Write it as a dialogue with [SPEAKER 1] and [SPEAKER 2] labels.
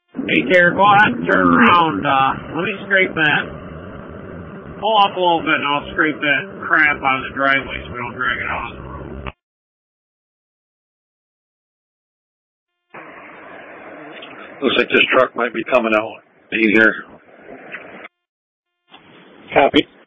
[SPEAKER 1] Hey, Derek, go ahead and turn around. Let me scrape that. Pull up a little bit and I'll scrape that crap out of the driveway so we don't drag it out.
[SPEAKER 2] Looks like this truck might be coming out. Are you here?
[SPEAKER 3] Copy.